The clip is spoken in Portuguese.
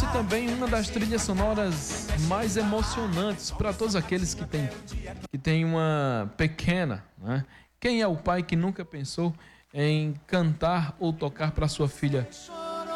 Tornou-se também uma das trilhas sonoras mais emocionantes para todos aqueles que têm uma pequena, né? Quem é o pai que nunca pensou em cantar ou tocar para sua filha